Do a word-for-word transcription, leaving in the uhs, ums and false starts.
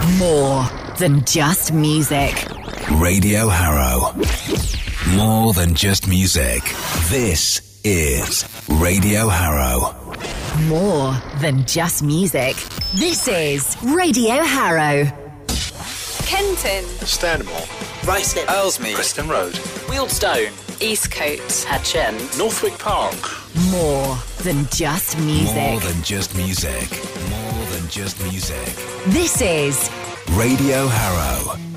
More than just music. Radio Harrow. More than just music. This is Radio Harrow. More than just music. This is Radio Harrow. Kenton. Stanmore. Ruislip. Ellesmere. Preston Road. Wealdstone. Eastcote. Hatchend. Northwick Park. More than just music. More than just music. More than just music. This is Radio Harrow.